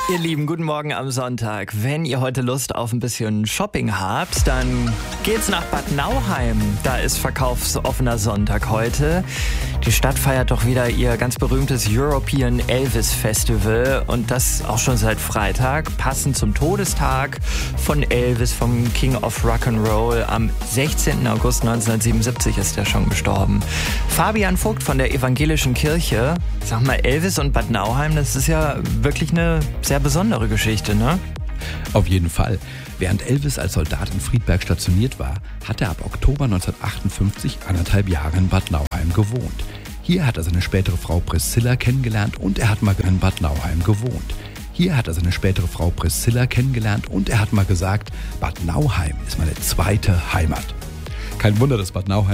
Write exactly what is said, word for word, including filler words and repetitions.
Ihr Lieben, guten Morgen am Sonntag. Wenn ihr heute Lust auf ein bisschen Shopping habt, dann geht's nach Bad Nauheim. Da ist verkaufsoffener Sonntag heute. Die Stadt feiert doch wieder ihr ganz berühmtes European Elvis Festival und das auch schon seit Freitag, passend zum Todestag von Elvis, vom King of Rock'n'Roll. Am sechzehnten August neunzehnhundertsiebenundsiebzig ist er schon gestorben. Fabian Vogt von der Evangelischen Kirche. Sag mal, Elvis und Bad Nauheim, das ist ja wirklich eine sehr besondere Geschichte, ne? Auf jeden Fall. Während Elvis als Soldat in Friedberg stationiert war, hat er ab Oktober neunzehnhundertachtundfünfzig anderthalb Jahre in Bad Nauheim gewohnt. Hier hat er seine spätere Frau Priscilla kennengelernt und er hat mal in Bad Nauheim gewohnt. Hier hat er seine spätere Frau Priscilla kennengelernt und er hat mal gesagt, Bad Nauheim ist meine zweite Heimat. Kein Wunder, dass Bad Nauheim